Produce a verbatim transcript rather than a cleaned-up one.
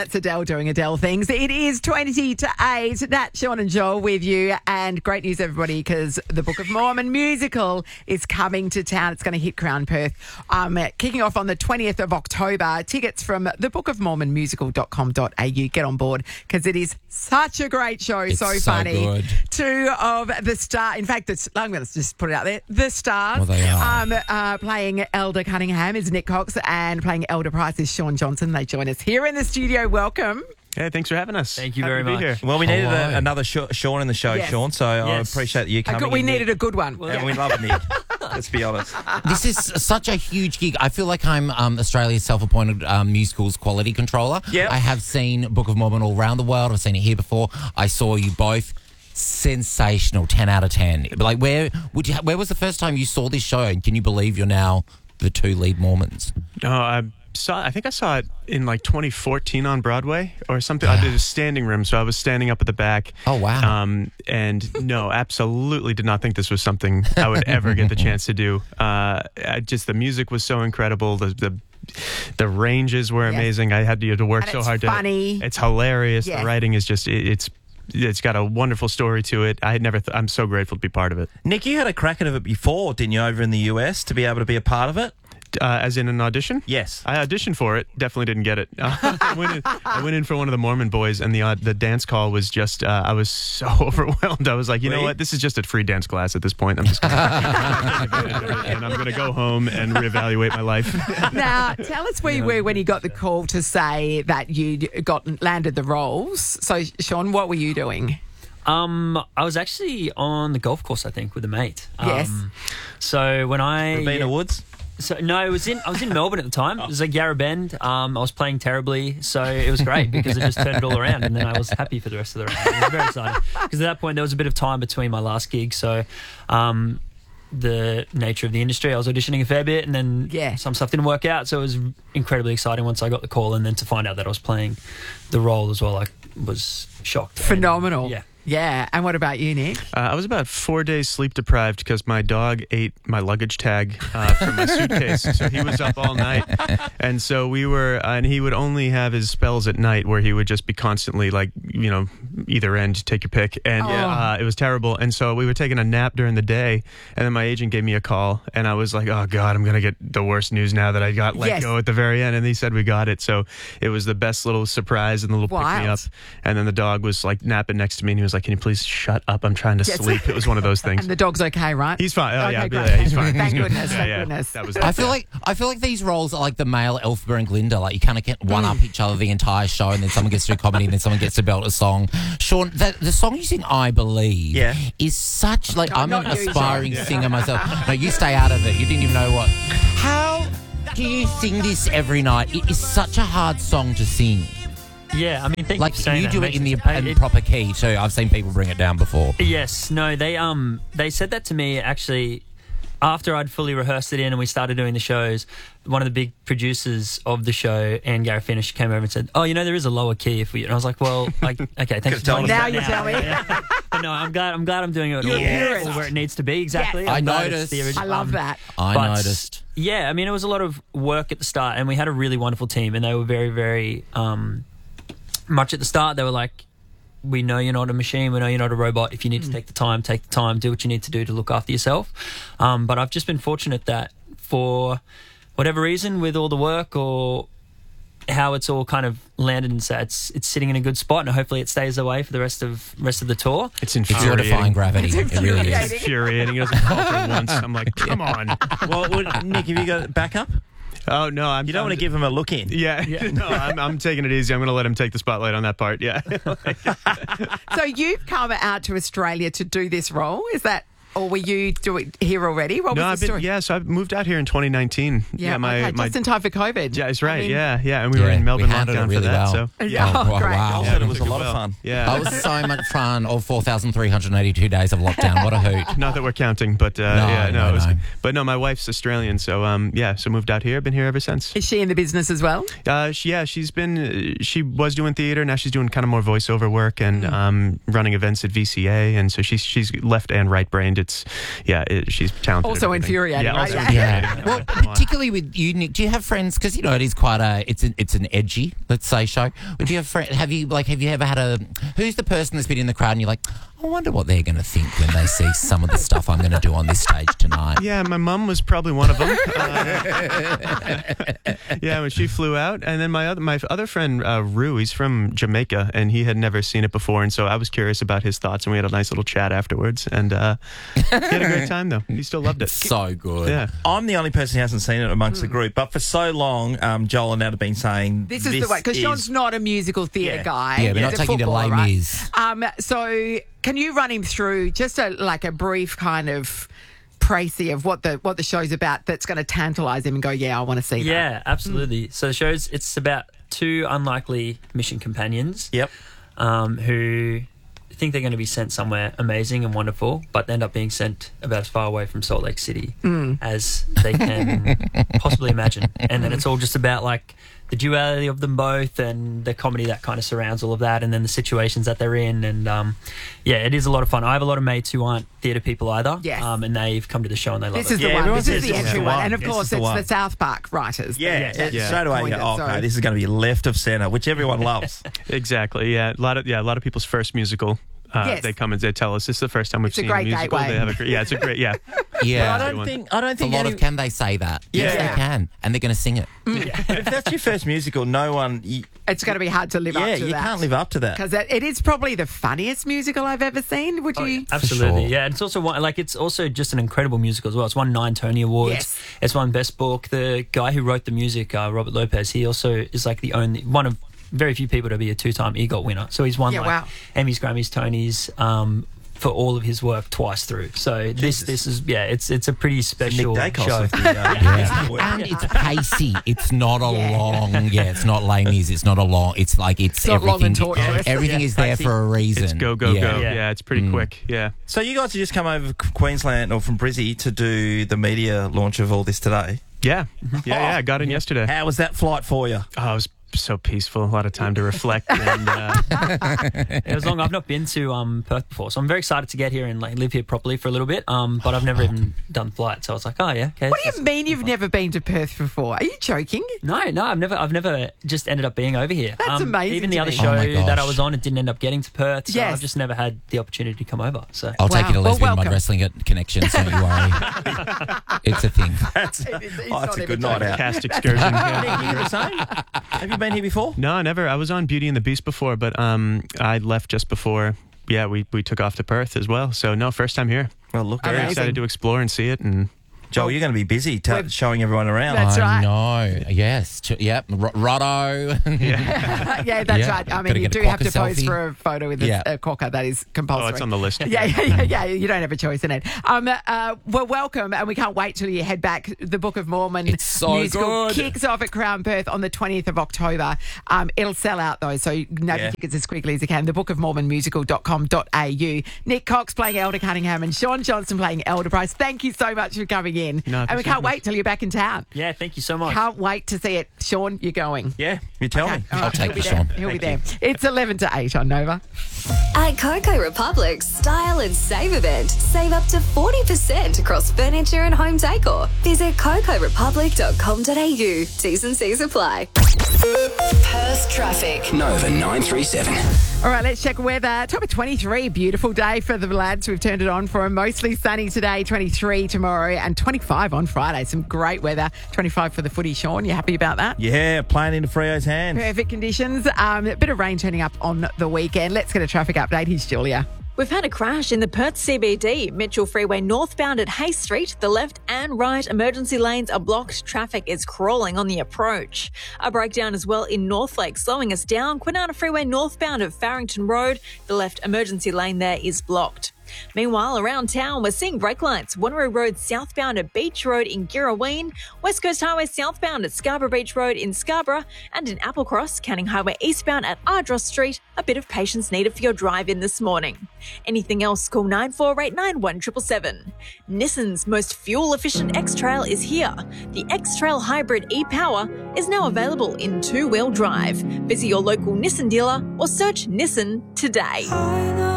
that's Adele doing Adele things. It is twenty to eight. Nat, Sean and Joel with you. And great news, everybody, because the Book of Mormon musical is coming to town. It's going to hit Crown Perth. Um, kicking off on the twentieth of October. Tickets from the book of mormon musical dot com dot a u. Get on board because it is such a great show. It's so, so funny. good. Two of the star, in fact, the, I'm going to just put it out there. The stars. Well, they are. Um, uh, playing Elder Cunningham is Nick Cox and playing Elder Price is Sean Johnson. They join us here in the studio. Welcome. Hey, thanks for having us. Thank you Happy very to be much. here. Well, we needed Hello. a, another Sh- Sean in the show, Yes. Sean, so Yes. I appreciate you A coming good, we in, needed Nick. a good one. And we love Nick. Let's be honest. This is such a huge gig. I feel like I'm um, Australia's self-appointed um, musicals quality controller. Yep. I have seen Book of Mormon all around the world. I've seen it here before. I saw you both. Sensational, ten out of ten. Like, where would you? Where was the first time you saw this show? And can you believe you're now the two lead Mormons? No, I saw. I think I saw it in like twenty fourteen on Broadway or something. I did a standing room, so I was standing up at the back. Oh, wow. Um, and no, absolutely did not think this was something I would ever get the chance to do. Uh, I just the music was so incredible. The the the ranges were Yes. amazing. I had to, you had to work And so it's hard funny. to. It's hilarious. Yes. The writing is just. It, it's. It's got a wonderful story to it. I had never. Th- I'm so grateful to be part of it. Nick, you had a crack at it before, didn't you, over in the U S, to be able to be a part of it? Uh, as in an audition? Yes. I auditioned for it. Definitely didn't get it. I, went in, I went in for one of the Mormon boys, and the uh, the dance call was just. Uh, I was so overwhelmed. I was like, you know Wait. what? This is just a free dance class at this point. I'm just gonna take advantage of it, and I'm going to go home and reevaluate my life. Now, tell us where you were when you got the call to say that you got landed the roles. So, Sean, what were you doing? Um, I was actually on the golf course, I think, with a mate. Yes. Um, so when I Rabina Woods? so no, it was in I was in Melbourne at the time. It was like Yarra Bend. Um, I was playing terribly, so it was great because it just turned it all around, and then I was happy for the rest of the round. It was very exciting because at that point there was a bit of time between my last gig, so. Um, the nature of the industry, I was auditioning a fair bit, and then Yeah. some stuff didn't work out, so it was incredibly exciting once I got the call, and then to find out that I was playing the role as well, I was shocked. Phenomenal. And, yeah. Yeah. And what about you, Nick? Uh, I was about four days sleep deprived because my dog ate my luggage tag uh, from my suitcase. So he was up all night. And so we were, uh, and he would only have his spells at night where he would just be constantly like, you know, either end, take your pick. And Oh. uh, it was terrible. And so we were taking a nap during the day. And then my agent gave me a call. And I was like, oh, God, I'm going to get the worst news now that I got let Yes. go at the very end. And he said we got it. So it was the best little surprise and the little pick me Wild. up. And then the dog was like napping next to me and he was like, can you please shut up? I'm trying to Yes. sleep. It was one of those things. And the dog's okay, right? He's fine. Oh, Okay, yeah, great. yeah, he's fine. Thank He's good. goodness, Yeah, thank yeah. goodness. That was I feel like I feel like these roles are like the male Elphaba and Glinda. Like you kind of get one up each other the entire show, and then someone gets to do comedy, and then someone gets to belt a song. Sean, the, the song you sing, "I Believe," Yeah. is such like No, I'm an not you, aspiring Sean. singer myself. No, you stay out of it. You didn't even know what. How do you sing this every night? It is such a hard song to sing. Yeah, I mean, thank Like you for saying you that. do it in the makes sense. in Uh, it- proper key too. I've seen people bring it down before. Yes, no, they um they said that to me actually after I'd fully rehearsed it in and we started doing the shows. One of the big producers of the show, Anne Garafinish, came over and said, "Oh, you know, there is a lower key if we." And I was like, "Well, like, okay, thanks for telling me Now that you tell me. Yeah. But no, I'm glad. I'm glad I'm doing it all, Yes. all where it needs to be. Exactly. Yes. I'm I glad it's noticed. the origi- I love um, that. I but, noticed. Yeah, I mean, it was a lot of work at the start, and we had a really wonderful team, and they were very, very um, much at the start. They were like, we know you're not a machine. We know you're not a robot. If you need to take the time, take the time. Do what you need to do to look after yourself. Um, but I've just been fortunate that for whatever reason, with all the work or how it's all kind of landed, and so it's it's sitting in a good spot, and hopefully it stays that way for the rest of rest of the tour. It's It's your defying infuriating. gravity. It really is. infuriating. Infuriating. He doesn't falter once. I'm like, come on. Well, would- Nick, have you got backup? Oh, no. I'm, You don't I'm, want to give him a look in. Yeah. No, I'm, I'm taking it easy. I'm going to let him take the spotlight on that part. Yeah. So you've come out to Australia to do this role. Is that, or were you do it here already? What no, was I've the been, story? yeah, so I've moved out here in twenty nineteen. Yeah, my, okay, my, just in time for COVID. yeah, that's I right. mean- yeah, yeah. And we were Yeah, in Melbourne we handled it lockdown really for that. well. So, Yeah. Oh, Oh, great. wow. Said it was a took lot of well. fun. Yeah. That was so much fun. Of four thousand three hundred eighty-two days of lockdown. What a hoot. Not that we're counting, but uh, No, yeah, no, no, it was, no. but no, my wife's Australian, so um, yeah, so moved out here. Been here ever since. Is she in the business as well? Uh, she, yeah, she's been. Uh, she was doing theater. Now she's doing kind of more voiceover work and Mm. um, running events at V C A. And so she's she's left and right brained it's yeah, it, she's talented. Also at everything. infuriating, Yeah, right? also Yeah. infuriating. Yeah. Well, Yeah, come on. particularly with you, Nick, do you have friends? Because you know it is quite a it's an it's an edgy, let's say, show. But do you have friend? Have you like have you ever had a? Who's the person that's been in the crowd and you're like, I wonder what they're going to think when they see some of the stuff I'm going to do on this stage tonight. Yeah, my mum was probably one of them. Uh, yeah, when she flew out, and then my other my other friend uh, Rue, he's from Jamaica, and he had never seen it before, and so I was curious about his thoughts, and we had a nice little chat afterwards, and uh, he had a great time though. He still loved it. So good. Yeah. I'm the only person who hasn't seen it amongst the group, but for so long, um, Joel and Nat have been saying This is the way, because is- Sean's not a musical theatre Yeah. guy. Yeah, we're He's not a taking you to footballer, Les right? Mis. Um, so can you run him through just a like a brief kind of précis of what the what the show's about that's going to tantalise him and go, yeah, I want to see that. Yeah, absolutely. So the show's it's about two unlikely mission companions. Yep. Um, who think they're going to be sent somewhere amazing and wonderful, but end up being sent about as far away from Salt Lake City as they can possibly imagine. And then it's all just about like the duality of them both and the comedy that kind of surrounds all of that, and then the situations that they're in. And um, yeah, it is a lot of fun. I have a lot of mates who aren't theatre people either. Yes. Um, and they've come to the show and they love This it. is the Yeah, one. everyone This is says the this is entry the one. one. And of This course, is the it's one. the South Park writers. Yeah, that- it- that straight away you coined go, it, so- okay, this is going to be left of centre, which everyone loves. Exactly. Yeah, a lot of yeah, a lot of people's first musical. Uh, Yes. They come and they tell us this is the first time we've It's a seen great a musical. gateway. They have a great, yeah, it's a great yeah. Yeah. I Good don't one. think I don't It's a think lot any, of can they say that? Yes, Yeah. they can. And they're going to sing it. if that's your first musical, no one. You, It's going to be hard to live yeah, up to you that. can't live up to that. Because it is probably the funniest musical I've ever seen. Would you? Absolutely, sure. yeah. And it's also one, like it's also just an incredible musical as well. It's won nine Tony Awards. Yes. It's won Best Book. The guy who wrote the music, uh, Robert Lopez, he also is like the only one of very few people to be a two-time EGOT winner. So he's won Yeah, like wow. Emmys, Grammys, Tonys. Um, for all of his work twice through. So this this is yeah, it's it's a pretty Nick special Dacos show. of the, uh, Yeah. And it's pacey. It's not a Yeah. long. Yeah, it's not lameness. It's not a long. It's like it's, It's not long everything. and torturous. Everything Yeah, is there pacey. for a reason. It's go go yeah. go. Yeah. Yeah, it's pretty quick. Yeah. So you guys have just come over from Queensland or from Brizzy to do the media launch of all this today. Yeah. Yeah, yeah, I got in yesterday. How was that flight for you? Oh, it was so peaceful. A lot of time to reflect. And uh, It was long. I've not been to um, Perth before, so I'm very excited to get here and like live here properly for a little bit. Um, but I've never even done flight, so I was like, oh yeah, okay. What do that's- you mean you've never been to Perth before? Are you joking? No, no, I've never, I've never just ended up being over here. That's um, amazing Even to the other me. show Oh my that I gosh. was on, it didn't end up getting to Perth. So Yes. I've just never had the opportunity to come over. So I'll take Wow. you to Well, Lesbian Mud welcome. Wrestling Connection. Don't you worry. It's a thing. That's, It is- it's oh, not that's a even good night joking. out. cast excursion. Yeah. Nick, you the same? Have you been here before? No, never. I was on Beauty and the Beast before, but um, I left just before. Yeah, we, we took off to Perth as well. So no, first time here. Well, look, Very Amazing. excited to explore and see it. And Joel, you're going to be busy ta We've- showing everyone around. That's I right. know. Yes. Ch- Yep. R- Rotto. yeah, that's Yeah. right. I mean, Gotta you get a do have to quokka pose selfie. for a photo with a, Yeah. a quokka. That is compulsory. oh, it's on the list. Yeah, yeah, yeah, yeah. You don't have a choice in it. Um, uh, well, welcome, and we can't wait till you head back. The Book of Mormon It's so musical good. kicks off at Crown Perth on the twentieth of October. Um, it'll sell out though, so you know Yeah. tickets as quickly as you can. The book of mormon musical dot com dot a u. Nick Cox playing Elder Cunningham and Sean Johnson playing Elder Bryce. Thank you so much for coming in, No, and thanks we for can't having us. wait till you're back in town. yeah, thank you so much. Can't wait to see it. Sean, you're going. Yeah, you tell Okay, me. all I'll take he'll be you, there. Sean. He'll be there. It's eleven to eight on Nova. At Coco Republic's Style and Save event, save up to forty percent across furniture and home decor. Visit coco republic dot com dot a u. T's and C's apply. Perth traffic. Nova nine three seven. All right, let's check weather. Top of twenty-three. Beautiful day for the lads. We've turned it on for a mostly sunny today, twenty-three tomorrow, and twenty-five on Friday. Some great weather. twenty-five for the footy, Sean. You happy about that? Yeah, playing into Freo's hands. Perfect conditions. Um, a bit of rain turning up on the weekend. Let's get a traffic update. Here's Julia. We've had a crash in the Perth C B D. Mitchell Freeway northbound at Hay Street. The left and right emergency lanes are blocked. Traffic is crawling on the approach. A breakdown as well in Northlake, slowing us down. Kwinana Freeway northbound at Farrington Road. The left emergency lane there is blocked. Meanwhile, around town, we're seeing brake lights. Wanneroo Road southbound at Beach Road in Girraween, West Coast Highway southbound at Scarborough Beach Road in Scarborough, and in Applecross, Canning Highway eastbound at Ardross Street. A bit of patience needed for your drive in this morning. Anything else, call nine four eight nine one seven seven seven. Nissan's most fuel-efficient X-Trail is here. The X-Trail Hybrid e-Power is now available in two-wheel drive. Visit your local Nissan dealer or search Nissan today.